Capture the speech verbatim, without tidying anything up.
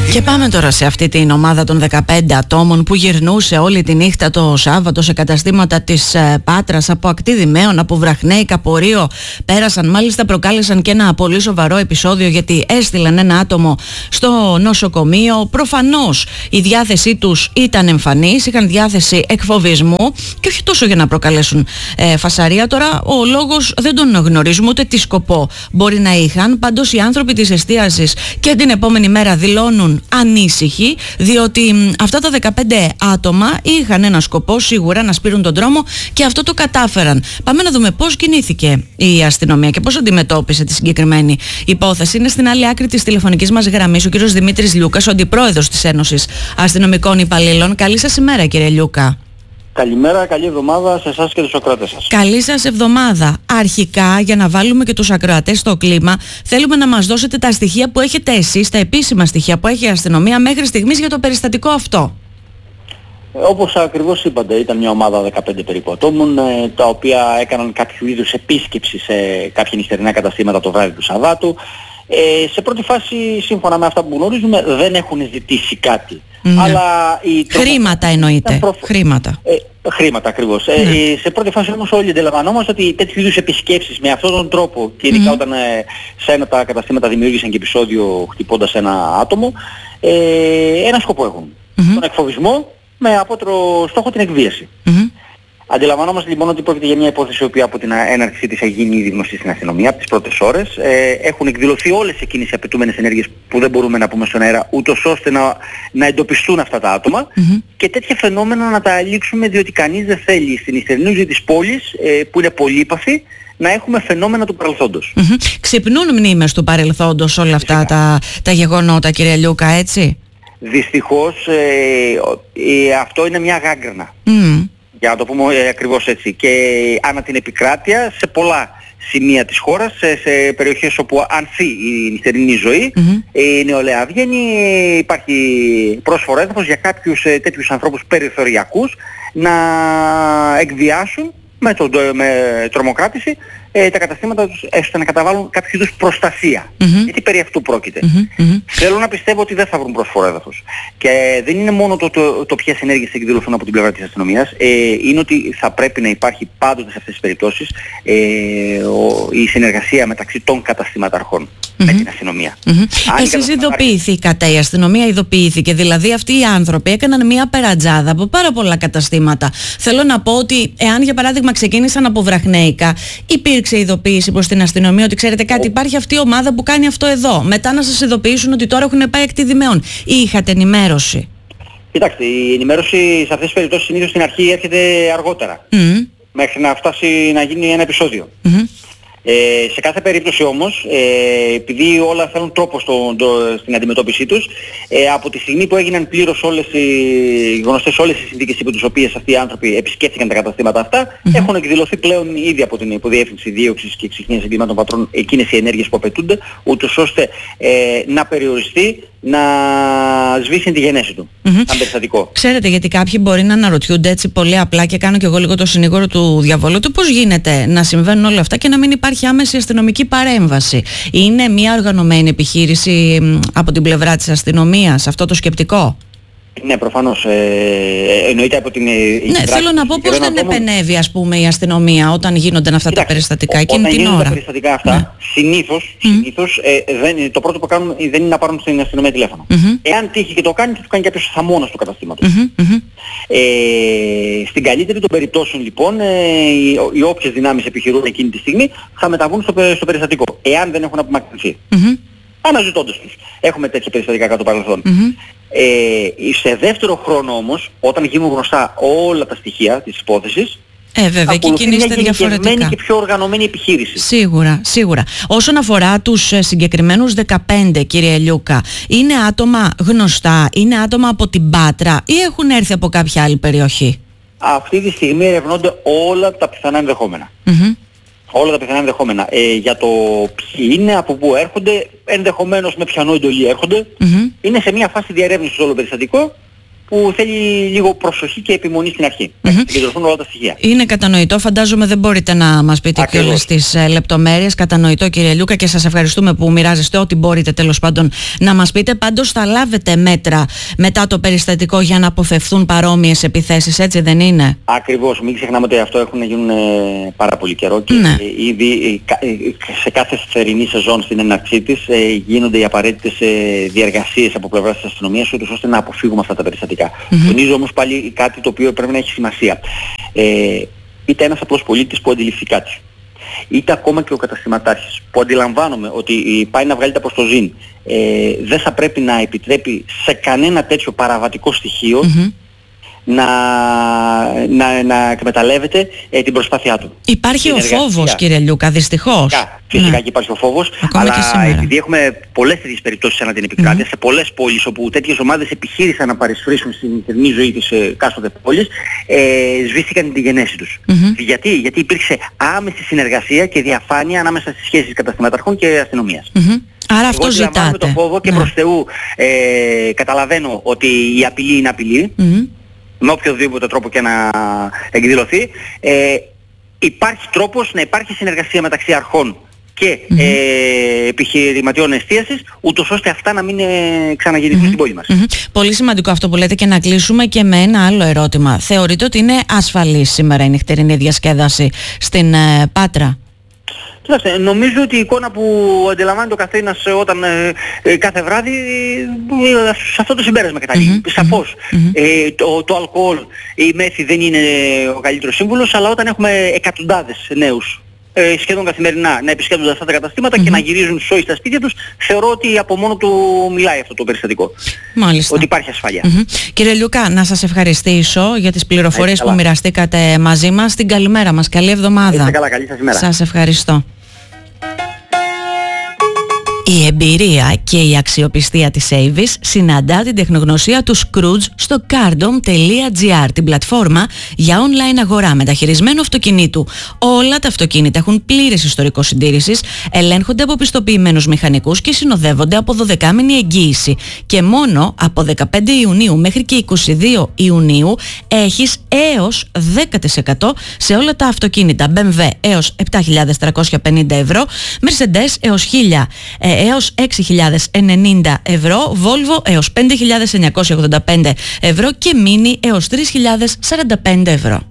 Και πάμε τώρα σε αυτή την ομάδα των δεκαπέντε ατόμων που γυρνούσε όλη τη νύχτα το Σάββατο σε καταστήματα της ε, Πάτρας, από ακτή Δημαίων, από Βραχνέικα, από Ρίο. Πέρασαν, μάλιστα προκάλεσαν και ένα πολύ σοβαρό επεισόδιο, γιατί έστειλαν ένα άτομο στο νοσοκομείο. Προφανώς η διάθεσή τους ήταν εμφανής, είχαν διάθεση εκφοβισμού και όχι τόσο για να προκαλέσουν ε, φασαρία. Τώρα ο λόγος δεν τον γνωρίζουμε, ούτε τι σκοπό μπορεί να είχαν. Πάντως οι άνθρωποι της εστίασης και την επόμενη μέρα δηλώνουν ανήσυχοι, διότι μ, αυτά τα δεκαπέντε άτομα είχαν ένα σκοπό σίγουρα, να σπείρουν τον δρόμο, και αυτό το κατάφεραν. Πάμε να δούμε πώς κινήθηκε η αστυνομία και πώς αντιμετώπισε τη συγκεκριμένη υπόθεση. Είναι στην άλλη άκρη της τηλεφωνικής μας γραμμής ο κύριος Δημήτρης Λιούκας, ο αντιπρόεδρος της Ένωσης Αστυνομικών Υπαλλήλων. Καλή σας ημέρα, κύριε Λιούκα. Καλημέρα, καλή εβδομάδα σε εσάς και τους ακροατές σας. Καλή σας εβδομάδα. Αρχικά, για να βάλουμε και τους ακροατές στο κλίμα, θέλουμε να μας δώσετε τα στοιχεία που έχετε εσείς, τα επίσημα στοιχεία που έχει η αστυνομία μέχρι στιγμής για το περιστατικό αυτό. Όπως ακριβώς είπατε, ήταν μια ομάδα δεκαπέντε περίπου ατόμων, τα οποία έκαναν κάποιο είδους επίσκεψη σε κάποια νυχτερινά καταστήματα το βράδυ του Σαββάτου. Ε, σε πρώτη φάση, σύμφωνα με αυτά που γνωρίζουμε, δεν έχουν ζητήσει κάτι. Ναι. Αλλά η χρήματα εννοείται. Προφ... Χρήματα. Ε, χρήματα ακριβώς. Ναι. Ε, σε πρώτη φάση όμως όλοι αντιλαμβανόμαστε ότι τέτοιου είδους επισκέψεις με αυτόν τον τρόπο, και ειδικά mm-hmm. όταν ε, σε ένα τα καταστήματα δημιούργησαν και επεισόδιο χτυπώντας ένα άτομο, ε, ένα σκοπό έχουν. Mm-hmm. Τον εκφοβισμό, με απότερο στόχο την εκβίαση. Mm-hmm. Αντιλαμβανόμαστε λοιπόν ότι πρόκειται για μια υπόθεση η οποία από την έναρξή της έχει γίνει ήδη γνωστή στην αστυνομία από τις πρώτες ώρες. Ε, έχουν εκδηλωθεί όλες εκείνες οι απαιτούμενες ενέργειες που δεν μπορούμε να πούμε στον αέρα, ούτως ώστε να, να εντοπιστούν αυτά τα άτομα mm-hmm. και τέτοια φαινόμενα να τα αλήξουμε, διότι κανείς δεν θέλει στην νυχτερινή ζωή της πόλης, ε, που είναι πολύπαθη, να έχουμε φαινόμενα του παρελθόντος. Mm-hmm. Ξυπνούν μνήμες του παρελθόντος όλα αυτά τα, τα γεγονότα, κύριε Λιούκα, έτσι? Δυστυχώς ε, ε, αυτό είναι μια γάγκρανα. Mm. Για να το πούμε ε, ακριβώς έτσι. Και ανά την επικράτεια, σε πολλά σημεία της χώρας, σε, σε περιοχές όπου ανθεί η νυχτερινή ζωή, mm-hmm. η νεολαία βγαίνει, υπάρχει πρόσφορο έδαφος για κάποιους ε, τέτοιους ανθρώπους περιθωριακούς να εκβιάσουν με, το, με τρομοκράτηση ε, τα καταστήματα τους, έστω να καταβάλουν κάποιο είδους προστασία. Mm-hmm. Γιατί περί αυτού πρόκειται. Mm-hmm. Θέλω να πιστεύω ότι δεν θα βρουν πρόσφορο έδαφος. Και δεν είναι μόνο το, το, το ποιες ενέργειες εκδηλωθούν από την πλευρά της αστυνομίας, ε, είναι ότι θα πρέπει να υπάρχει πάντοτε σε αυτές τις περιπτώσεις ε, ο, η συνεργασία μεταξύ των καταστηματαρχών mm-hmm. με την αστυνομία. Mm-hmm. Εσείς ειδοποιηθήκατε, η αστυνομία ειδοποιήθηκε, δηλαδή αυτοί οι άνθρωποι έκαναν μια περατζάδα από πάρα πολλά καταστήματα. Θέλω να πω ότι εάν για παράδειγμα ξεκίνησαν από Βραχνέικα, υπήρξε ειδοποίηση προς την αστυνομία ότι ξέρετε κάτι, υπάρχει αυτή η ομάδα που κάνει αυτό εδώ. Μετά να σας ειδοποιήσουν ότι τώρα έχουν πάει ακτή Δημαίων. Ή είχατε ενημέρωση? Κοιτάξτε, η ενημέρωση σε αυτές τις περιπτώσεις συνήθως στην αρχή έρχεται αργότερα. Mm. Μέχρι να φτάσει να γίνει ένα επεισόδιο. Mm-hmm. Ε, σε κάθε περίπτωση όμως, ε, επειδή όλα θέλουν τρόπο στο, το, στην αντιμετώπιση τους, ε, από τη στιγμή που έγιναν πλήρως όλες οι γνωστές όλες οι συνθήκες υπό τις οποίες αυτοί οι άνθρωποι επισκέφθηκαν τα καταστήματα αυτά, mm-hmm. έχουν εκδηλωθεί πλέον ήδη από την Υποδιεύθυνση Δίωξης και Εξυχνίας Εγκλημάτων Πατρών εκείνες οι ενέργειες που απαιτούνται, ούτως ώστε ε, να περιοριστεί, να σβήσει τη γενέση του, mm-hmm. σαν περιστατικό. Ξέρετε, γιατί κάποιοι μπορεί να αναρωτιούνται έτσι πολύ απλά, και κάνω και εγώ λίγο το συνήγορο του διαβόλου, του πώς γίνεται να συμβαίνουν όλα αυτά και να μην υπάρχει άμεση αστυνομική παρέμβαση. Είναι μια οργανωμένη επιχείρηση από την πλευρά της αστυνομίας αυτό το σκεπτικό? Ναι, προφανώς. Ε, εννοείται από την... Ναι, θέλω να πω πώς δεν επενεύει, ας πούμε, η αστυνομία όταν γίνονται αυτά Κοιτάξτε, τα περιστατικά εκείνη όταν την ώρα. Όταν γίνονται τα περιστατικά αυτά, ναι. συνήθως, mm. συνήθως ε, δεν, το πρώτο που κάνουν δεν είναι να πάρουν στην αστυνομία τηλέφωνο. Mm-hmm. Εάν τύχει και το κάνει, θα το κάνει κάποιος θαμώνας του καταστήματος. Mm-hmm. Mm-hmm. Ε, στην καλύτερη των περιπτώσεων, λοιπόν, ε, οι, οι όποιες δυνάμεις επιχειρούν εκείνη τη στιγμή θα μεταβούν στο, στο περιστατικό, εάν δεν έχουν απομακρυνθεί. Mm-hmm. Αναζητώντας τους. Έχουμε τέτοια περιστατικά κατά το παρελθόν. Mm-hmm. Ε, σε δεύτερο χρόνο όμως, όταν γίνουν γνωστά όλα τα στοιχεία της υπόθεσης, ε, βέβαια, και κινείστε διαφορετικά. Και πιο οργανωμένη επιχείρηση. Σίγουρα, σίγουρα. Όσον αφορά τους συγκεκριμένους δεκαπέντε, κύριε Λιούκα, είναι άτομα γνωστά, είναι άτομα από την Πάτρα ή έχουν έρθει από κάποια άλλη περιοχή? Αυτή τη στιγμή ερευνώνται όλα τα πιθανά ενδεχόμενα. Mm-hmm. Όλα τα πιθανά ενδεχόμενα. Ε, για το ποιοι είναι, από πού έρχονται, ενδεχομένως με ποιανό εντολή έρχονται. Mm-hmm. Είναι σε μια φάση διαρεύνησης όλο περιστατικό που θέλει λίγο προσοχή και επιμονή στην αρχή. Mm-hmm. Να συγκεντρωθούν όλα τα στοιχεία. Είναι κατανοητό, φαντάζομαι δεν μπορείτε να μας πείτε και όλες τις ε, λεπτομέρειες. Κατανοητό, κύριε Λιούκα, και σας ευχαριστούμε που μοιράζεστε ό,τι μπορείτε τέλος πάντων να μας πείτε. Πάντως θα λάβετε μέτρα μετά το περιστατικό για να αποφευθούν παρόμοιες επιθέσεις, έτσι δεν είναι? Ακριβώς. Μην ξεχνάμε ότι αυτό έχουν γίνει ε, πάρα πολύ καιρό και ναι. ε, ήδη ε, σε κάθε θερινή σεζόν στην έναρξή της ε, γίνονται οι απαραίτητες ε, διεργασίες από πλευράς της αστυνομίας, ούτως ώστε να αποφύγουμε αυτά τα περιστατικά. Mm-hmm. Τονίζω όμως πάλι κάτι το οποίο πρέπει να έχει σημασία. Ε, είτε ένας απλός πολίτης που αντιληφθεί κάτι, είτε ακόμα και ο καταστηματάρχης που αντιλαμβάνομαι ότι πάει να βγάλει τα προς το ζήν, ε, δεν θα πρέπει να επιτρέπει σε κανένα τέτοιο παραβατικό στοιχείο mm-hmm. να, να, να εκμεταλλεύεται ε, την προσπάθειά του. Υπάρχει ο φόβος, κύριε Λιούκα, δυστυχώς. Φυσικά, φυσικά ναι. και υπάρχει ο φόβος, ακόμα αλλά επειδή έχουμε πολλές τέτοιες περιπτώσεις ανά την επικράτεια, mm-hmm. σε πολλές πόλεις όπου τέτοιες ομάδες επιχείρησαν να παρισφρήσουν στην νυχτερινή ζωή της ε, κάστοτε πόλης, ε, σβήστηκαν την γενέση τους. Mm-hmm. Γιατί? Γιατί υπήρξε άμεση συνεργασία και διαφάνεια ανάμεσα στις σχέσεις καταστηματαρχών και αστυνομίας. Mm-hmm. Άρα αυτό ζητάτε. Εγώ το φόβο και ναι. προς Θεού ε, καταλαβαίνω ότι η απειλή είναι απειλή, mm-hmm. με οποιοδήποτε τρόπο και να εκδηλωθεί. Ε, υπάρχει τρόπος να υπάρχει συνεργασία μεταξύ αρχών και mm-hmm. ε, επιχειρηματιών εστίασης, ούτως ώστε αυτά να μην ε, ξαναγεννηθούν mm-hmm. στην πόλη μας. Mm-hmm. Πολύ σημαντικό αυτό που λέτε, και να κλείσουμε και με ένα άλλο ερώτημα. Θεωρείτε ότι είναι ασφαλής σήμερα η νυχτερινή διασκέδαση στην ε, Πάτρα? Κοιτάξτε, νομίζω ότι η εικόνα που αντιλαμβάνεται ο καθένας όταν ε, ε, κάθε βράδυ ε, σε αυτό το συμπέρασμα καταλήγει. Mm-hmm. Σαφώς. Mm-hmm. Ε, το, το αλκοόλ, η μέθη δεν είναι ο καλύτερος σύμβουλος, αλλά όταν έχουμε εκατοντάδες νέους ε, σχεδόν καθημερινά να επισκέπτονται αυτά τα καταστήματα mm-hmm. και να γυρίζουν σόι στα σπίτια τους, θεωρώ ότι από μόνο του μιλάει αυτό το περιστατικό. Μάλιστα. Ότι υπάρχει ασφάλεια. Mm-hmm. Κύριε Λιούκα, να σας ευχαριστήσω για τις πληροφορίες που μοιραστήκατε μαζί μας. Την καλημέρα μας. Καλή εβδομάδα. Είστε καλά, καλή σας ημέρα. Σας ευχαριστώ. Η εμπειρία και η αξιοπιστία της Avis συναντά την τεχνογνωσία του Scrooge στο cardom τελεία gr, την πλατφόρμα για online αγορά μεταχειρισμένου αυτοκινήτου. Όλα τα αυτοκίνητα έχουν πλήρες ιστορικό συντήρησης, ελέγχονται από πιστοποιημένους μηχανικούς και συνοδεύονται από δωδεκάμηνη εγγύηση. Και μόνο από δεκαπέντε Ιουνίου μέχρι και είκοσι δύο Ιουνίου έχεις έως δέκα τοις εκατό σε όλα τα αυτοκίνητα. μπι εμ ντάμπλιου έως επτά χιλιάδες τριακόσια πενήντα ευρώ, Mercedes έως χίλια έως έξι χιλιάδες ενενήντα ευρώ, Volvo έως πέντε χιλιάδες εννιακόσια ογδόντα πέντε ευρώ και Mini έως τρεις χιλιάδες σαράντα πέντε ευρώ.